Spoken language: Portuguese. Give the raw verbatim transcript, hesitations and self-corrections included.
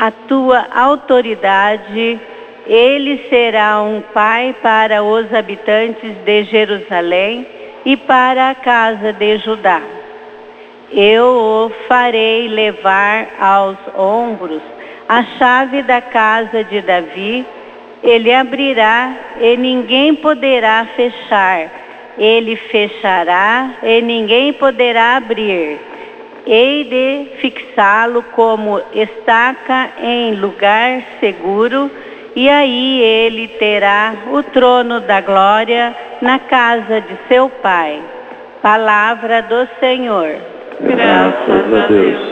a tua autoridade. Ele será um pai para os habitantes de Jerusalém e para a casa de Judá. Eu o farei levar aos ombros a chave da casa de Davi. Ele abrirá e ninguém poderá fechar. Ele fechará e ninguém poderá abrir. Hei de fixá-lo como estaca em lugar seguro, e aí ele terá o trono da glória na casa de seu pai. Palavra do Senhor. Graças a Deus.